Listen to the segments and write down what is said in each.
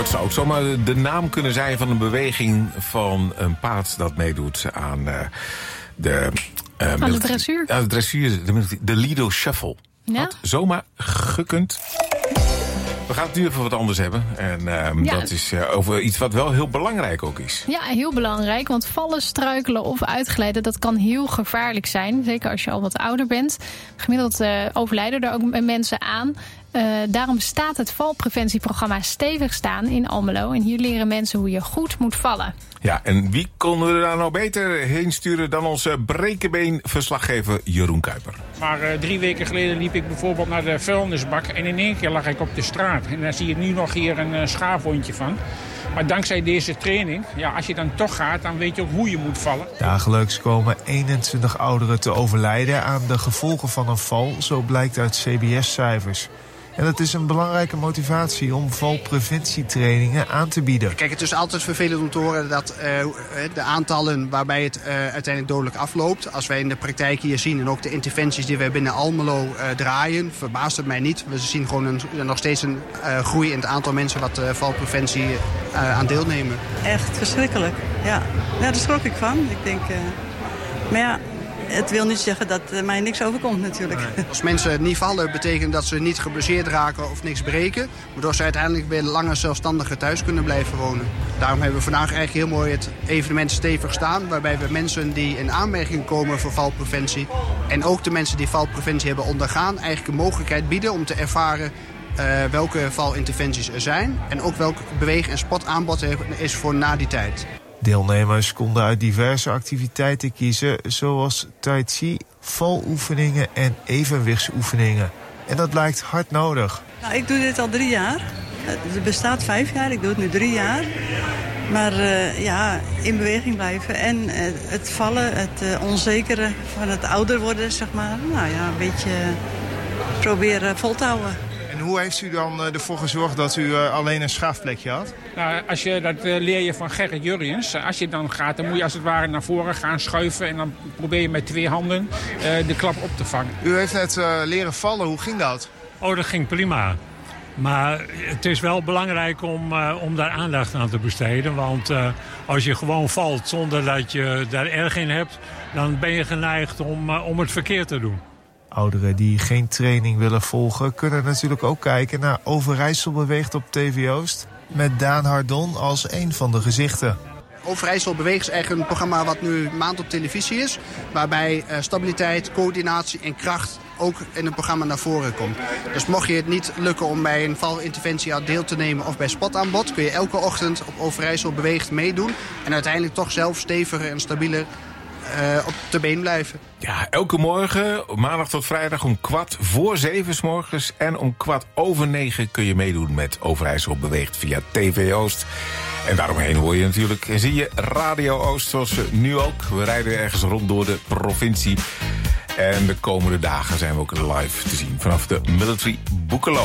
het zou ook zomaar de naam kunnen zijn van een beweging van een paard dat meedoet aan de dressuur. Ja, de dressuur, de Lido Shuffle. Ja? Had zomaar gekund. We gaan het nu even wat anders hebben. En dat is over iets wat wel heel belangrijk ook is. Ja, heel belangrijk. Want vallen, struikelen of uitglijden, dat kan heel gevaarlijk zijn. Zeker als je al wat ouder bent. Gemiddeld overlijden er ook mensen aan. Daarom staat het valpreventieprogramma Stevig Staan in Almelo. En hier leren mensen hoe je goed moet vallen. Ja, en wie konden we daar nou beter heen sturen dan onze brekenbeen-verslaggever Jeroen Kuiper? Maar 3 weken geleden liep ik bijvoorbeeld naar de vuilnisbak en in één keer lag ik op de straat. En daar zie je nu nog hier een schaafwondje van. Maar dankzij deze training, als je dan toch gaat, dan weet je ook hoe je moet vallen. Dagelijks komen 21 ouderen te overlijden aan de gevolgen van een val, zo blijkt uit CBS-cijfers. En dat is een belangrijke motivatie om valpreventietrainingen aan te bieden. Kijk, het is altijd vervelend om te horen dat de aantallen waarbij het uiteindelijk dodelijk afloopt. Als wij in de praktijk hier zien en ook de interventies die wij binnen Almelo draaien, verbaast het mij niet. We zien gewoon nog steeds een groei in het aantal mensen wat valpreventie aan deelnemen. Echt verschrikkelijk, ja. Daar schrok ik van. Ik denk, maar ja. Het wil niet zeggen dat mij niks overkomt natuurlijk. Nee. Als mensen niet vallen, betekent dat ze niet geblesseerd raken of niks breken. Waardoor ze uiteindelijk weer langer zelfstandiger thuis kunnen blijven wonen. Daarom hebben we vandaag eigenlijk heel mooi het evenement Stevig Staan. Waarbij we mensen die in aanmerking komen voor valpreventie. En ook de mensen die valpreventie hebben ondergaan. Eigenlijk een mogelijkheid bieden om te ervaren welke valinterventies er zijn. En ook welk beweeg- en sportaanbod er is voor na die tijd. Deelnemers konden uit diverse activiteiten kiezen, zoals tai chi, valoefeningen en evenwichtsoefeningen. En dat lijkt hard nodig. Nou, ik doe dit al 3 jaar. Het bestaat 5 jaar, ik doe het nu 3 jaar. Maar in beweging blijven en het vallen, het onzekere van het ouder worden, zeg maar. Nou ja, een beetje proberen vol te houden. En hoe heeft u dan ervoor gezorgd dat u alleen een schaafplekje had? Nou, dat leer je van Gerrit Jurriëns. Als je dan gaat, dan moet je als het ware naar voren gaan schuiven. En dan probeer je met 2 handen de klap op te vangen. U heeft net leren vallen. Hoe ging dat? Oh, dat ging prima. Maar het is wel belangrijk om daar aandacht aan te besteden. Want als je gewoon valt zonder dat je daar erg in hebt, dan ben je geneigd om het verkeerd te doen. Ouderen die geen training willen volgen kunnen natuurlijk ook kijken naar Overijssel Beweegt op TV Oost. Met Daan Hardon als een van de gezichten. Overijssel Beweegt is eigenlijk een programma wat nu een maand op televisie is. Waarbij stabiliteit, coördinatie en kracht ook in het programma naar voren komt. Dus mocht je het niet lukken om bij een valinterventie deel te nemen of bij spotaanbod, kun je elke ochtend op Overijssel Beweegt meedoen. En uiteindelijk toch zelf steviger en stabieler op de been blijven. Ja, elke morgen, maandag tot vrijdag om 6:15 's morgens en om 9:15 kun je meedoen met Overijssel Beweegt via TV Oost. En daaromheen hoor je natuurlijk en zie je Radio Oost zoals nu ook. We rijden ergens rond door de provincie. En de komende dagen zijn we ook live te zien vanaf de Military Boekelo.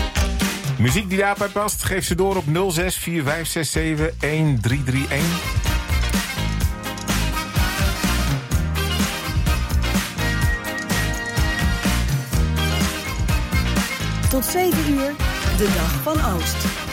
Muziek die daarbij past, geef ze door op 06 4567 1331. Tot 7 uur, de dag van Oost.